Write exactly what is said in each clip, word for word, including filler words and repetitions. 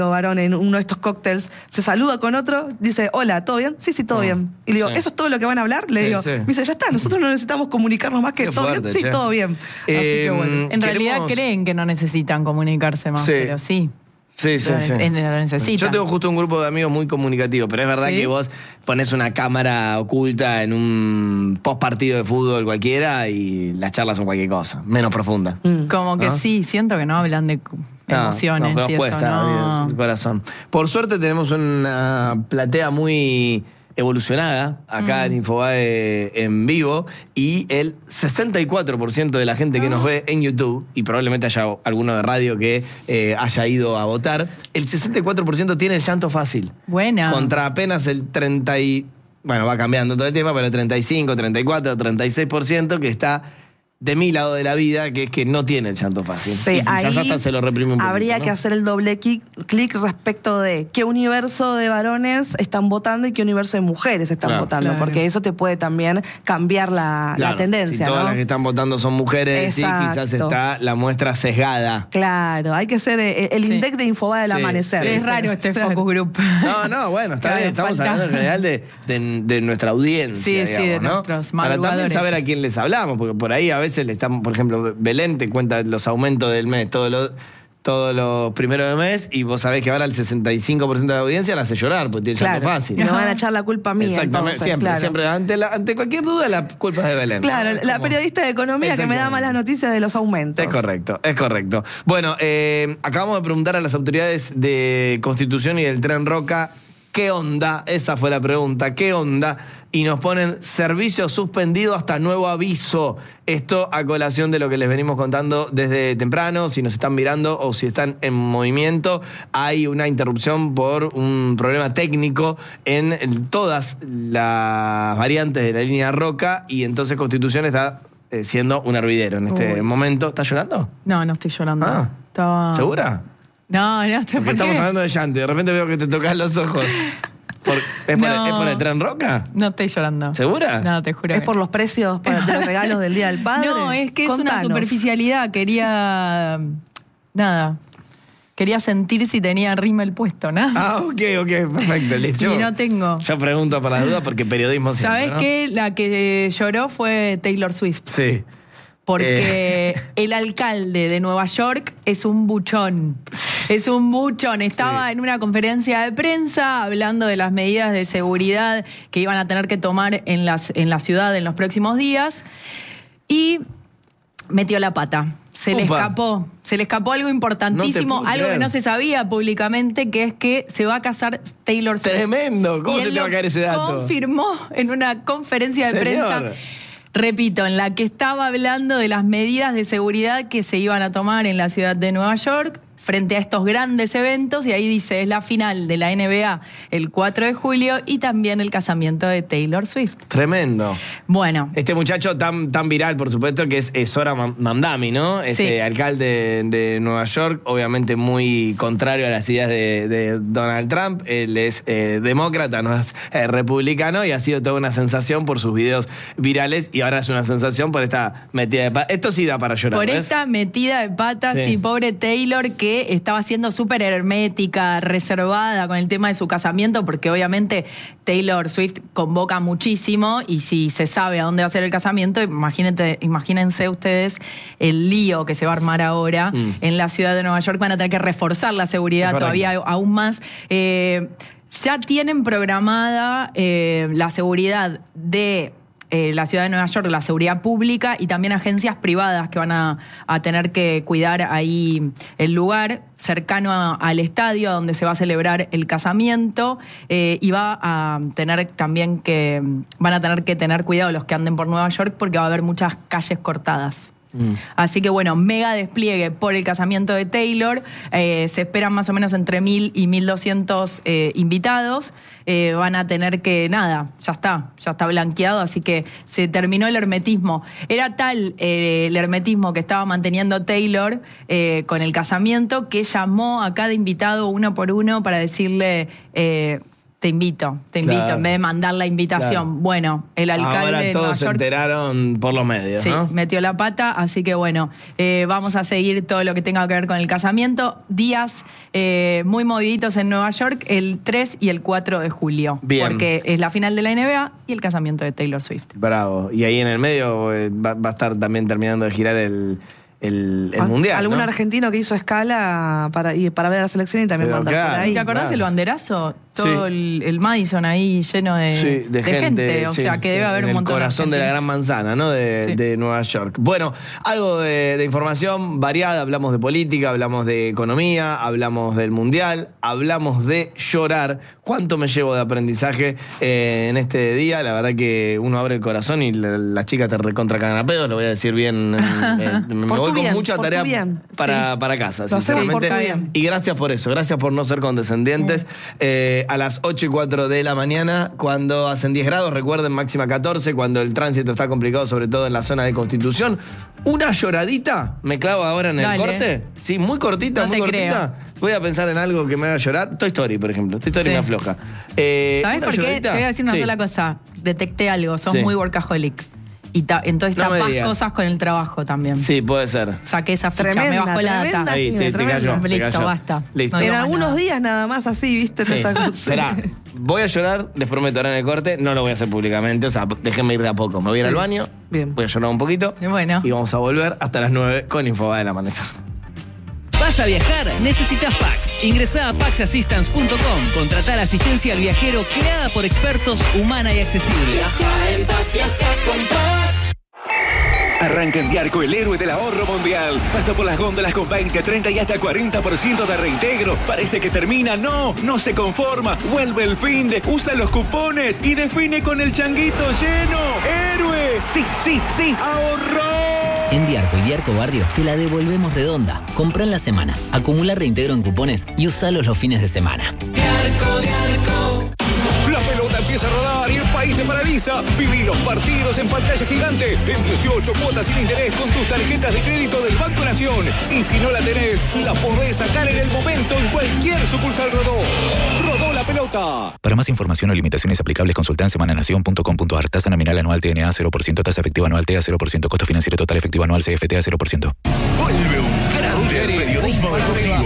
varón en uno de estos cócteles, se saluda con otro, dice, hola, ¿todo bien? Sí, sí, todo oh, bien. Y le digo, sí. ¿eso es todo lo que van a hablar? Le sí, digo, sí. me dice, ya está, nosotros no necesitamos comunicarnos más que Qué todo fuerte, bien. Sí, che. todo bien. Eh, Así que bueno. En queremos... realidad creen que no necesitan comunicarse más, sí. pero sí. Sí, sí, sí. Lo necesitan. Yo tengo justo un grupo de amigos muy comunicativos, pero es verdad ¿sí? que vos pones una cámara oculta en un post partido de fútbol cualquiera y las charlas son cualquier cosa, menos profunda. Mm. Como que ¿no? sí, siento que no hablan de emociones no, no, y cuesta, eso, no. El corazón. Por suerte tenemos una platea muy evolucionada acá mm. en Infobae en vivo y el sesenta y cuatro por ciento de la gente que nos ve en YouTube, y probablemente haya alguno de radio que eh, haya ido a votar, el sesenta y cuatro por ciento tiene el llanto fácil. Buena. Contra apenas el treinta y... Bueno, va cambiando todo el tiempo, pero el treinta y cinco, treinta y cuatro, treinta y seis por ciento que está de mi lado de la vida, que es que no tiene el llanto fácil. Sí, y quizás hasta se lo reprime un poquito. Habría ¿no? que hacer el doble clic, clic respecto de qué universo de varones están votando y qué universo de mujeres están claro, votando, claro. porque eso te puede también cambiar la, claro, la tendencia. Si todas ¿no? las que están votando son mujeres, sí, quizás está la muestra sesgada. Claro, hay que ser el, el sí. index de Infobae del sí. amanecer. Sí, es raro este claro. focus group. No, no, bueno, está claro, bien, estamos falta. hablando en general de, de, de nuestra audiencia. Sí, digamos, sí, de ¿no? nuestros Para madrugadores. también saber a quién les hablamos, porque por ahí a veces le estamos, por ejemplo, Belén te cuenta los aumentos del mes todos los, todos los primeros de mes y vos sabés que ahora el sesenta y cinco por ciento de la audiencia la hace llorar porque tiene claro. llanto fácil. Me van a echar la culpa a mí. Exactamente, entonces, siempre, claro. siempre. Ante, la, ante cualquier duda, la culpa es de Belén. Claro, ¿no? la Como... periodista de economía que me da malas noticias de los aumentos. Es correcto, es correcto. Bueno, eh, acabamos de preguntar a las autoridades de Constitución y del Tren Roca, ¿qué onda? Esa fue la pregunta, ¿qué onda? Y nos ponen servicio suspendido hasta nuevo aviso. Esto a colación de lo que les venimos contando desde temprano. Si nos están mirando o si están en movimiento, hay una interrupción por un problema técnico en todas las variantes de la línea Roca y entonces Constitución está eh, siendo un hervidero en este Uy. momento. ¿Estás llorando? No, no estoy llorando. Ah, Estaba... ¿segura? No, no, ¿por Porque estamos hablando de llanto y de repente veo que te tocas los ojos. Por, ¿es, por, no, ¿Es por el Tren Roca? No estoy llorando. ¿Segura? No, te juro. ¿Es que... por los precios para los regalos del Día del Padre? No, es que Contanos. Es una superficialidad. Quería... Nada. Quería sentir si tenía rímel puesto, ¿no? Ah, ok, ok, perfecto, listo. Y no tengo. Yo pregunto para las dudas porque periodismo siempre, ¿Sabés ¿no? qué? La que lloró fue Taylor Swift. Sí. Porque eh. el alcalde de Nueva York es un buchón. Es un buchón. Estaba sí. en una conferencia de prensa hablando de las medidas de seguridad que iban a tener que tomar en, las, en la ciudad en los próximos días. Y metió la pata. Se Opa. le escapó. Se le escapó algo importantísimo, no algo creer. que no se sabía públicamente, que es que se va a casar Taylor Swift. Tremendo. ¿Cómo y se te va a caer ese dato? Confirmó en una conferencia de Señor. prensa. Repito, en la que estaba hablando de las medidas de seguridad que se iban a tomar en la ciudad de Nueva York frente a estos grandes eventos, y ahí dice, es la final de la N B A el cuatro de julio y también el casamiento de Taylor Swift. Tremendo. Bueno. Este muchacho tan, tan viral, por supuesto, que es Zohran Mamdani, ¿no? Este sí. alcalde de, de Nueva York, obviamente muy contrario a las ideas de, de Donald Trump. Él es eh, demócrata, no es eh, republicano, y ha sido toda una sensación por sus videos virales, y ahora es una sensación por esta metida de patas. Esto sí da para llorar, Por ¿ves? esta metida de patas, sí, sí pobre Taylor, que estaba siendo súper hermética, reservada con el tema de su casamiento, porque obviamente Taylor Swift convoca muchísimo, y si se sabe a dónde va a ser el casamiento, imagínate, imagínense ustedes el lío que se va a armar ahora mm. en la ciudad de Nueva York. Van a tener que reforzar la seguridad todavía aún más. Eh, ya tienen programada eh, la seguridad de Eh, la ciudad de Nueva York, la seguridad pública, y también agencias privadas que van a, a tener que cuidar ahí el lugar cercano a, al estadio donde se va a celebrar el casamiento, eh, y va a tener también que van a tener que tener cuidado los que anden por Nueva York, porque va a haber muchas calles cortadas. Mm. Así que bueno, mega despliegue por el casamiento de Taylor. Eh, se esperan más o menos entre mil y mil doscientos eh, invitados. Eh, van a tener que, nada, ya está, ya está blanqueado, así que se terminó el hermetismo. Era tal eh, el hermetismo que estaba manteniendo Taylor eh, con el casamiento, que llamó a cada invitado uno por uno para decirle... Eh, Te invito, te invito, Claro. en vez de mandar la invitación. Claro. Bueno, el alcalde Ahora de todos Nueva se York enteraron por los medios, sí, ¿no? metió la pata, así que bueno, eh, vamos a seguir todo lo que tenga que ver con el casamiento. Días eh, muy moviditos en Nueva York, el tres y el cuatro de julio. Bien. Porque es la final de la N B A y el casamiento de Taylor Swift. Bravo. Y ahí en el medio eh, va, va a estar también terminando de girar el, el, el Al- mundial, Algún ¿no? argentino que hizo escala para, y para ver a la selección y también Pero mandar claro. por ahí. ¿Te acordás claro. el banderazo? Todo Sí. el, el Madison ahí lleno de, Sí, de, gente, O sí, sea, que sí, debe haber en un montón el corazón de, de la gran argentinos. manzana, ¿no? De, Sí. de Nueva York. Bueno, algo de, de información variada. Hablamos de política, hablamos de economía, hablamos del mundial, hablamos de llorar. ¿Cuánto me llevo de aprendizaje eh, en este día? La verdad que uno abre el corazón y la, la chica te recontra cagan a pedos. Lo voy a decir bien. eh, me Por voy tu con mucha mucha por tu tarea bien. para, Sí. para casa, Lo hacemos sinceramente. por tu bien. Y gracias por eso, gracias por no ser condescendientes. Eh, a las ocho y cuatro de la mañana, cuando hacen diez grados, recuerden, máxima catorce, cuando el tránsito está complicado, sobre todo en la zona de Constitución. Una lloradita, me clavo ahora en el Dale. corte. Sí, muy cortita, No muy te cortita. Voy a pensar en algo que me haga llorar. Toy Story, por ejemplo. Toy Story Sí. me afloja. Eh, ¿Sabes una por qué? lloradita. Te voy a decir una Sí. sola cosa. Detecté algo, sos Sí. muy workaholic. Y ta- entonces No me tapás digas. cosas con el trabajo también. Sí, puede ser. Saqué esa ficha, Tremenda, me bajó la tremenda. data. Ahí, te, te tremendo. cayó. te Listo, cayó. basta. Listo. No En digo más algunos nada. días nada más así, ¿viste? Sí. Esa cosa. Esperá, voy a llorar, les prometo, ahora en el corte, no lo voy a hacer públicamente, o sea, déjenme ir de a poco. Me voy a ir Sí. al baño, Bien. voy a llorar un poquito Bueno. y vamos a volver hasta las nueve con Infobae del Amanecer. ¿Vas a viajar? Necesitas Pax. Ingresá a pax assistance punto com. Contratá la asistencia al viajero creada por expertos, humana y accesible. Arranca en Diarco el héroe del ahorro mundial. Pasa por las góndolas con veinte, treinta y hasta cuarenta por ciento de reintegro. Parece que termina. No, no se conforma. Vuelve el fin de. Usa los cupones y define con el changuito lleno. ¡Héroe! Sí, sí, sí. ¡Ahorró! En Diarco y Diarco Barrio te la devolvemos redonda. Comprá en la semana, acumula reintegro en cupones y usalos los fines de semana. La pelota empieza a rodar y el país se paraliza. Viví los partidos en pantalla gigante en dieciocho cuotas sin interés con tus tarjetas de crédito del Banco Nación. Y si no la tenés, la podés sacar en el momento en cualquier sucursal Rodó. Rodó la pelota. Para más información o limitaciones aplicables, consulta en semananación punto com punto a r. Tasa nominal anual T N A cero por ciento, tasa efectiva anual T A cero por ciento, costo financiero total efectivo anual C F T A cero por ciento. Vuelve un grande del periodismo deportivo.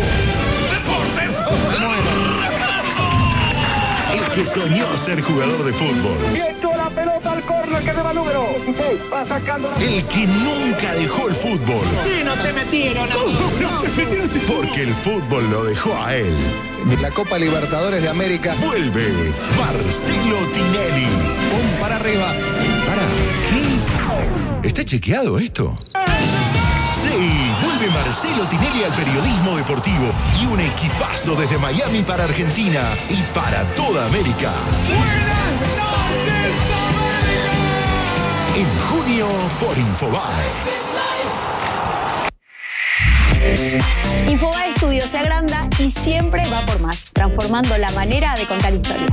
El que soñó ser jugador de fútbol. La pelota al córner que lleva número dieciséis. Va sacando la... El que nunca dejó el fútbol. Y no te metieron. No, no te metieron. Porque el fútbol lo dejó a él. La Copa Libertadores de América. Vuelve Marcelo Tinelli. Pum, para arriba. ¿Para qué? ¿Está chequeado esto? Sí, vuelve Marcelo Tinelli al periodismo deportivo y un equipazo desde Miami para Argentina y para toda América. En junio por Infobae. Infobae Studio se agranda y siempre va por más, transformando la manera de contar historias.